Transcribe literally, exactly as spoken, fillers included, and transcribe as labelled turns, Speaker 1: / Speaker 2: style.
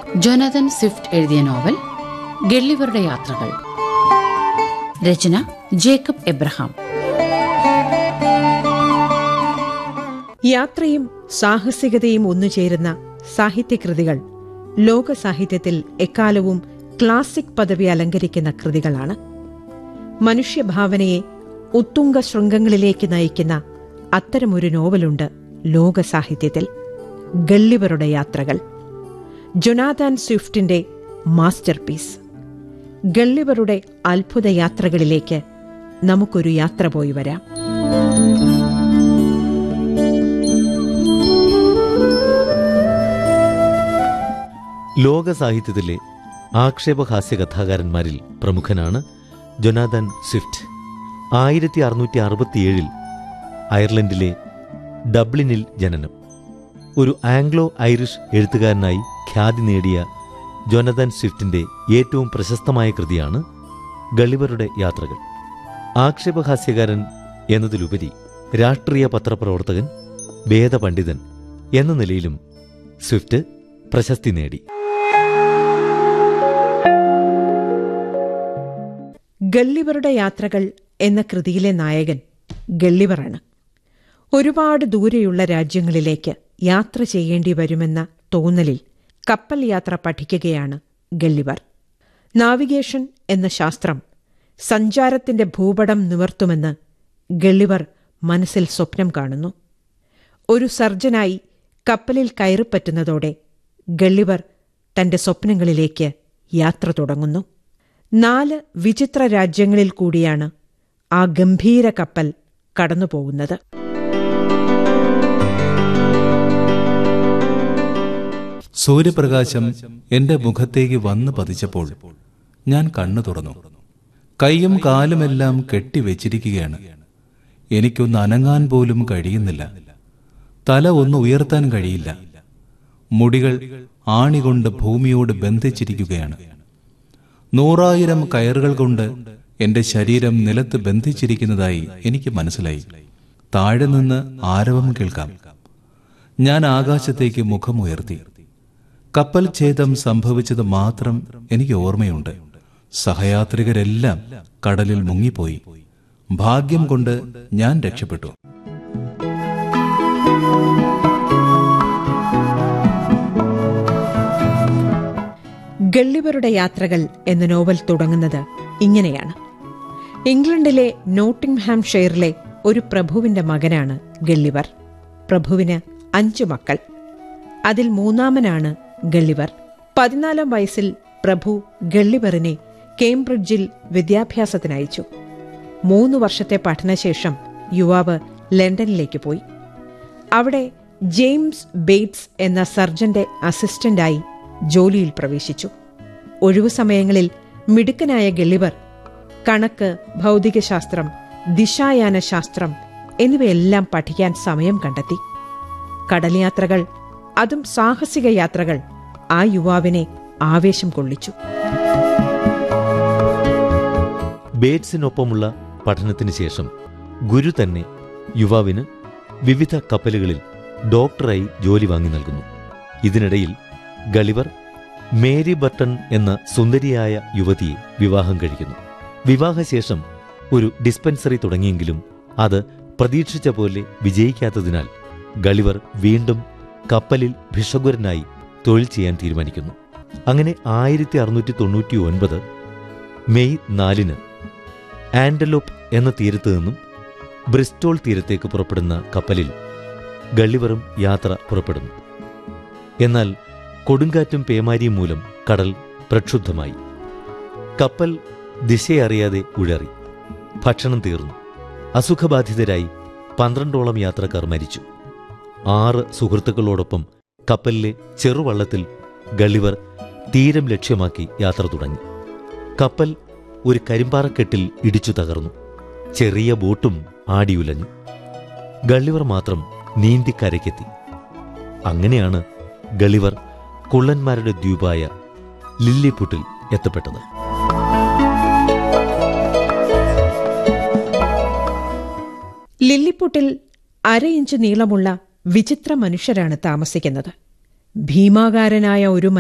Speaker 1: Jonathan Swift എഴുതിയ novel ഗള്ളിവരുടെ യാത്രകൾ. രചന Jacob Abraham.
Speaker 2: യാത്രയും സാഹസികതയും ഒന്നുചേരുന്ന സാഹിത്യകൃതികൾ ലോക സാഹിത്യത്തിൽ എക്കാലവും ക്ലാസിക് പദവി അലങ്കരിക്കുന്ന കൃതികളാണ്. മനുഷ്യഭാവനയെ ഉത്തുംഗ ശൃംഗങ്ങളിലേക്ക് നയിക്കുന്ന അത്തരമൊരു നോവലുണ്ട് ലോക സാഹിത്യത്തിൽ, ഗള്ളിവരുടെ യാത്രകൾ. Jonathan സ്വിഫ്റ്റിന്റെ master piece. ഗള്ളിവരുടെ അത്ഭുത യാത്രകളിലേക്ക് നമുക്കൊരു യാത്ര പോയി വരാം.
Speaker 3: ലോക സാഹിത്യത്തിലെ ആക്ഷേപഹാസ്യ കഥാകാരന്മാരിൽ പ്രമുഖനാണ് ജോനാഥൻ സ്വിഫ്റ്റ്. ആയിരത്തി അറുന്നൂറ്റി അറുപത്തിയേഴിൽ അയർലൻഡിലെ ഡബ്ലിനിൽ ജനനം. ഒരു ആംഗ്ലോ ഐറിഷ് എഴുത്തുകാരനായി ഖ്യാതി നേടിയ ജോനാഥൻ സ്വിഫ്റ്റിന്റെ ഏറ്റവും പ്രശസ്തമായ കൃതിയാണ് ഗള്ളിവരുടെ യാത്രകൾ. ആക്ഷേപഹാസ്യകാരൻ എന്നതിലുപരി രാഷ്ട്രീയ പത്രപ്രവർത്തകൻ, വേദപണ്ഡിതൻ എന്ന നിലയിലും സ്വിഫ്റ്റ് പ്രശസ്തി നേടി.
Speaker 2: ഗള്ളിവരുടെ യാത്രകൾ എന്ന കൃതിയിലെ നായകൻ ഗള്ളിവറാണ്. ഒരുപാട് ദൂരെയുള്ള രാജ്യങ്ങളിലേക്ക് യാത്ര ചെയ്യേണ്ടി വരുമെന്ന തോന്നലിൽ കപ്പൽ യാത്ര പഠിക്കുകയാണ് ഗള്ളിവർ. നാവിഗേഷൻ എന്ന ശാസ്ത്രം സഞ്ചാരത്തിന്റെ ഭൂപടം നിവർത്തുമെന്ന് ഗള്ളിവർ മനസ്സിൽ സ്വപ്നം കാണുന്നു. ഒരു സർജനായി കപ്പലിൽ കയറിപ്പറ്റുന്നതോടെ ഗള്ളിവർ തന്റെ സ്വപ്നങ്ങളിലേക്ക് യാത്ര തുടങ്ങുന്നു. നാല് വിചിത്ര രാജ്യങ്ങളിൽ കൂടിയാണ് ആ ഗംഭീര കപ്പൽ കടന്നുപോകുന്നത്.
Speaker 4: സൂര്യപ്രകാശം എന്റെ മുഖത്തേക്ക് വന്നു പതിച്ചപ്പോൾ ഞാൻ കണ്ണു തുറന്നു. കൈയും കാലുമെല്ലാം കെട്ടിവെച്ചിരിക്കുകയാണ്. എനിക്കൊന്ന് അനങ്ങാൻ പോലും കഴിയുന്നില്ല. തല ഒന്ന് ഉയർത്താൻ കഴിയില്ല. മുടികൾ ആണികൊണ്ട് ഭൂമിയോട് ബന്ധിച്ചിരിക്കുകയാണ്. നൂറായിരം കയറുകൾ കൊണ്ട് എന്റെ ശരീരം നിലത്ത് ബന്ധിച്ചിരിക്കുന്നതായി എനിക്ക് മനസ്സിലായി. താഴെ നിന്ന് ആരവം കേൾക്കാം. ഞാൻ ആകാശത്തേക്ക് മുഖമുയർത്തി. കപ്പൽ ഛേദം സംഭവിച്ചത് മാത്രം എനിക്ക് ഓർമ്മയുണ്ട്. സഹയാത്രികരെല്ലാം കടലിൽ മുങ്ങിപ്പോയി. ഭാഗ്യം കൊണ്ട് ഞാൻ രക്ഷപ്പെട്ടു.
Speaker 2: ഗള്ളിവരുടെ യാത്രകൾ എന്ന നോവൽ തുടങ്ങുന്നത് ഇങ്ങനെയാണ്. ഇംഗ്ലണ്ടിലെ നോട്ടിംഗ്ഹാംഷെയറിലെ ഒരു പ്രഭുവിന്റെ മകനാണ് ഗള്ളിവർ. പ്രഭുവിന് അഞ്ചു മക്കൾ. അതിൽ മൂന്നാമനാണ് ഗള്ളിവർ. പതിനാലാം വയസ്സിൽ പ്രഭു ഗള്ളിവറിനെ കേംബ്രിഡ്ജിൽ വിദ്യാഭ്യാസത്തിനയച്ചു. മൂന്നു വർഷത്തെ പഠനശേഷം യുവാവ് ലണ്ടനിലേക്ക് പോയി. അവിടെ ജെയിംസ് ബേറ്റ്സ് എന്ന സർജന്റെ അസിസ്റ്റന്റായി ജോലിയിൽ പ്രവേശിച്ചു. ഒഴിവു സമയങ്ങളിൽ മിടുക്കനായ ഗള്ളിവർ കണക്ക്, ഭൗതികശാസ്ത്രം, ദിശായാന ശാസ്ത്രം എന്നിവയെല്ലാം പഠിക്കാൻ സമയം കണ്ടെത്തി. കടൽയാത്രകൾ, അതും സാഹസിക യാത്രകൾ, ആ യുവാവിനെ ആവേശം കൊള്ളിച്ചു.
Speaker 3: ബേറ്റ്സിനൊപ്പമുള്ള പഠനത്തിന് ശേഷം ഗുരു തന്നെ യുവാവിന് വിവിധ കപ്പലുകളിൽ ഡോക്ടറായി ജോലി വാങ്ങി നൽകുന്നു. ഇതിനിടയിൽ ഗളിവർ മേരി ബട്ടൺ എന്ന സുന്ദരിയായ യുവതിയെ വിവാഹം കഴിക്കുന്നു. വിവാഹശേഷം ഒരു ഡിസ്പെൻസറി തുടങ്ങിയെങ്കിലും അത് പ്രതീക്ഷിച്ച പോലെ വിജയിക്കാത്തതിനാൽ ഗളിവർ വീണ്ടും കപ്പലിൽ ഭിഷഗ്വരനായി തൊഴിൽ ചെയ്യാൻ തീരുമാനിക്കുന്നു. അങ്ങനെ ആയിരത്തി അറുന്നൂറ്റി തൊണ്ണൂറ്റി ഒൻപത് മെയ് നാലിന് ആൻഡലോപ്പ് എന്ന തീരത്ത് നിന്നും ബ്രിസ്റ്റോൾ തീരത്തേക്ക് പുറപ്പെടുന്ന കപ്പലിൽ ഗള്ളിവറും യാത്ര പുറപ്പെടുന്നു. എന്നാൽ കൊടുങ്കാറ്റും പേമാരിയും മൂലം കടൽ പ്രക്ഷുബ്ധമായി. കപ്പൽ ദിശയറിയാതെ ഉഴറി. ഭക്ഷണം തീർന്നു. അസുഖബാധിതരായി പന്ത്രണ്ടോളം യാത്രക്കാർ മരിച്ചു. ആറ് സുഹൃത്തുക്കളോടൊപ്പം കപ്പലിലെ ചെറുവള്ളത്തിൽ ഗള്ളിവർ തീരം ലക്ഷ്യമാക്കി യാത്ര തുടങ്ങി. കപ്പൽ ഒരു കരിമ്പാറക്കെട്ടിൽ ഇടിച്ചു തകർന്നു. ചെറിയ ബോട്ടും ആടിയുലഞ്ഞു. ഗള്ളിവർ മാത്രം നീന്തി കരയ്ക്കെത്തി. അങ്ങനെയാണ് ഗള്ളിവർ കുള്ളന്മാരുടെ ദ്വീപായ ലില്ലിപുട്ടിൽ എത്തപ്പെട്ടത്.
Speaker 2: ലില്ലിപുട്ടിൽ അര ഇഞ്ച് നീളമുള്ള വിചിത്ര മനുഷ്യരാണ് താമസിക്കുന്നത്. ഭീമാകാരനായ ഒരു